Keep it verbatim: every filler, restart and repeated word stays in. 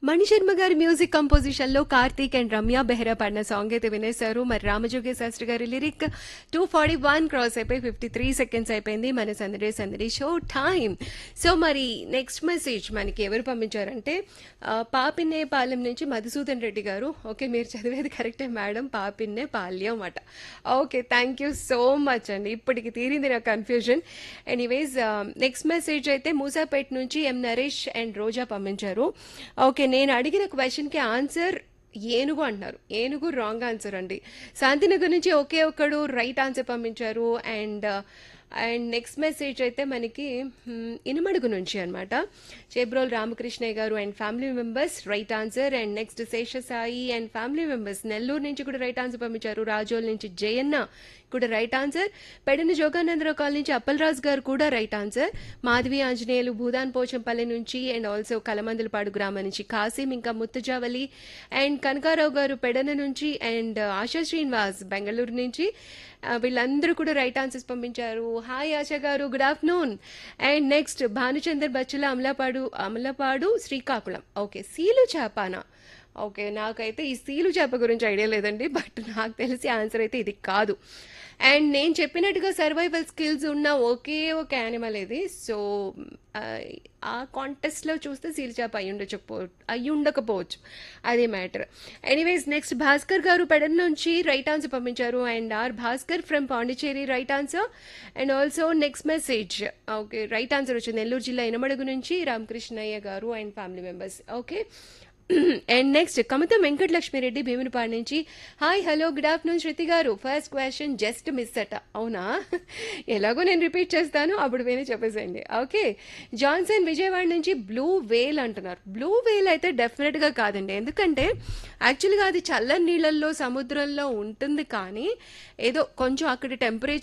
మణిశర్మ గారి music composition లో Karthik and Ramya Behra పాడిన సాంగ్ అయితే వినేశారు. మరి రామజోగి శాస్త్రి గారి lyric two forty one cross అయిపోయి ఫిఫ్టీ త్రీ సెకండ్స్ అయిపోయింది మన సందడి సందడి షో టైం. సో మరి నెక్స్ట్ మెసేజ్ మనకి ఎవరు పంపించారంటే ఆ, పాపిన్నే పాలెం నుంచి మధుసూదన్ రెడ్డి గారు. ఓకే, మీరు చదివేది కరెక్టే మేడం, పాపిన్నే పాల్యం అట. Okay, thank you so much అండి, ఇప్పటికి తీరింది నా కన్ఫ్యూజన్. ఎనీవేస్ నెక్స్ట్ మెసేజ్ అయితే మూసాపేట్ నుంచి ఎం నరేష్ అండ్ రోజా పంపించారు. ఓకే, నేను అడిగిన క్వశ్చన్కి ఆన్సర్ ఏనుగు అంటున్నారు. ఏనుగు రాంగ్ ఆన్సర్ అండి. శాంతినగర్ నుంచి ఒకే ఒక్కడు రైట్ ఆన్సర్ పంపించారు. అండ్ అండ్ నెక్స్ట్ మెసేజ్ అయితే మనకి మ్, ఇనుమడుగు నుంచి అనమాట చేబ్రోల్ రామకృష్ణయ్య గారు and family members right answer. And next Seshasai and family members Nellore నుంచి కూడా రైట్ ఆన్సర్ పంపించారు. రాజోల్ నుంచి జయన్న కూడా right answer. Pedana Jogananda Rao colony నుంచి అప్పలరాజు గారు కూడా రైట్ ఆన్సర్. మాధవి ఆంజనేయులు భూదాన్ పోచంపల్లి నుంచి అండ్ ఆల్సో కలమందులపాడు గ్రామం నుంచి కాసిం, ఇంకా ముత్తజావలి అండ్ కనకారావు గారు పెడన నుంచి అండ్ ఆశా శ్రీనివాస్ బెంగళూరు నుంచి ఆ, వీళ్ళందరూ కూడా రైట్ ఆన్సర్స్ పంపించారు. హాయ్ ఆశా గారు, good afternoon. And next Bhanuchander Bachula Amalapadu Amalapadu Srikakulam. Okay, seal చేపానా? Okay, నాకైతే ఈ సీలు చేప గురించి ఐడియా లేదండి, బట్ నాకు తెలిసి ఆన్సర్ అయితే ఇది కాదు. అండ్ నేను చెప్పినట్టుగా సర్వైవల్ స్కిల్స్ ఉన్న ఒకే ఒక యానిమల్ ఇది. సో ఆ కాంటెస్ట్లో చూస్తే సీలు చేప అయి ఉండకపో అయి ఉండకపోవచ్చు, అదే మ్యాటర్. ఎనీవేస్ నెక్స్ట్ భాస్కర్ గారు పెడన్ నుంచి రైట్ ఆన్సర్ పంపించారు. And are Bhaskar from Pondicherry right answer. And also next message okay right answer వచ్చింది నెల్లూరు జిల్లా ఇనమడుగు నుంచి రామకృష్ణయ్య గారు and family members. Okay, and next కమిత Venkatalakshmi Reddy Bheemunipadu నుంచి హాయ్ హలో గుడ్ ఆఫ్టర్నూన్ శృతి గారు. ఫస్ట్ క్వశ్చన్ జస్ట్ మిస్ అట. అవునా? ఎలాగో నేను రిపీట్ చేస్తాను, అప్పుడు విని చెప్పేసేయండి. ఓకే, జాన్సన్ విజయవాడ నుంచి బ్లూ వేల్ అంటున్నారు. బ్లూ వేల్ అయితే డెఫినెట్గా కాదండి, ఎందుకంటే యాక్చువల్గా అది చల్లని నీళ్ళల్లో సముద్రంలో ఉంటుంది, కానీ ఏదో కొంచెం అక్కడ టెంపరేచర్